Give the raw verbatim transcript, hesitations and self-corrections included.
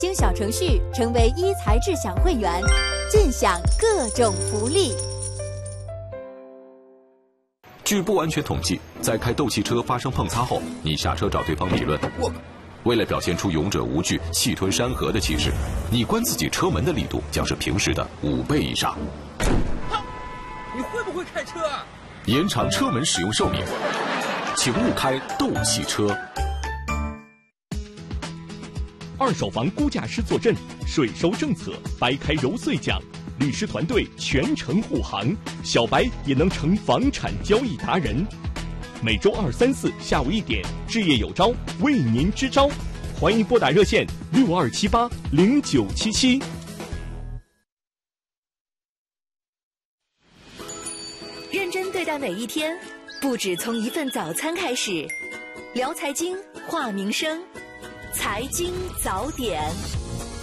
经小程序成为一财智享会员，尽享各种福利。 据不完全统计，在开斗气车发生碰擦后，你下车找对方理论。我为了表现出勇者无惧、气吞山河的气势，你关自己车门的力度将是平时的五倍以上。 你会不会开车啊？ 延长车门使用寿命，请勿开斗气车。 二手房估价师坐镇，税收政策掰开揉碎讲，律师团队全程护航，小白也能成房产交易达人。每周二、三、四下午一点，置业有招为您支招，欢迎拨打热线六二七八零九七七。 认真对待每一天，不止从一份早餐开始。聊财经，话民生，财经早点。